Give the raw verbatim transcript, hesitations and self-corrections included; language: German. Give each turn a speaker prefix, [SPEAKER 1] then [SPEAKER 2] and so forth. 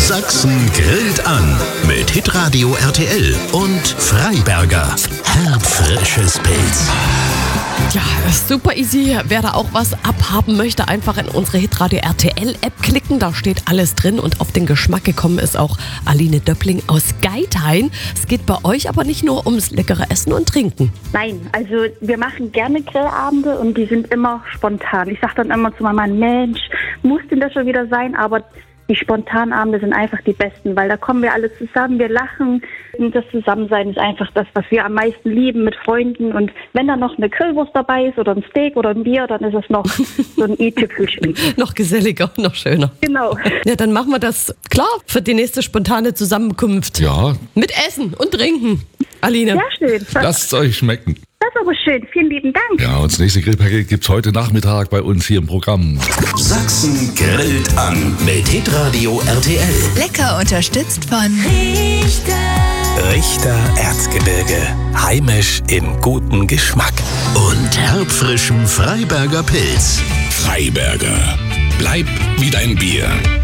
[SPEAKER 1] Sachsen grillt an mit Hitradio R T L und Freiberger. Herbfrisches Pilz.
[SPEAKER 2] Ja, super easy. Wer da auch was abhaben möchte, einfach in unsere Hitradio R T L-App klicken. Da steht alles drin und auf den Geschmack gekommen ist auch Aline Döppling aus Geithain. Es geht bei euch aber nicht nur ums leckere Essen und Trinken.
[SPEAKER 3] Nein, also wir machen gerne Grillabende und die sind immer spontan. Ich sage dann immer zu meinem Mann, Mensch, muss denn das schon wieder sein? Aber die Spontanabende sind einfach die besten, weil da kommen wir alle zusammen, wir lachen. Und das Zusammensein ist einfach das, was wir am meisten lieben mit Freunden. Und wenn da noch eine Grillwurst dabei ist oder ein Steak oder ein Bier, dann ist es noch so ein i-Tüpfelchen.
[SPEAKER 2] Noch geselliger, noch schöner.
[SPEAKER 3] Genau.
[SPEAKER 2] Ja, dann machen wir das klar für die nächste spontane Zusammenkunft.
[SPEAKER 4] Ja.
[SPEAKER 2] Mit Essen und Trinken. Aline.
[SPEAKER 3] Sehr schön. Das,
[SPEAKER 4] Lasst euch schmecken.
[SPEAKER 3] das ist aber schön. Vielen lieben Dank.
[SPEAKER 4] Ja, und das nächste Grillpaket gibt's heute Nachmittag bei uns hier im Programm.
[SPEAKER 1] Sachsen grillt an mit Hitradio R T L.
[SPEAKER 5] Lecker unterstützt von
[SPEAKER 6] Richter Erzgebirge. Heimisch in gutem Geschmack.
[SPEAKER 1] Und herbfrischem Freiberger Pilz.
[SPEAKER 7] Freiberger. Bleib wie dein Bier.